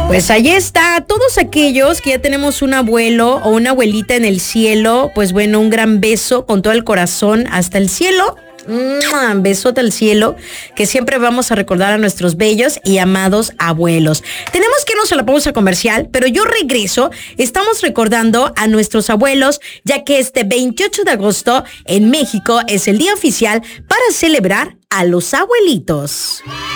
Pues ahí está, todos aquellos que ya tenemos un abuelo o una abuelita en el cielo, pues bueno, un gran beso con todo el corazón hasta el cielo. Besote al cielo, que siempre vamos a recordar a nuestros bellos y amados abuelos. Tenemos que irnos a la pausa comercial, pero yo regreso. Estamos recordando a nuestros abuelos, ya que este 28 de agosto en México es el día oficial para celebrar a los abuelitos.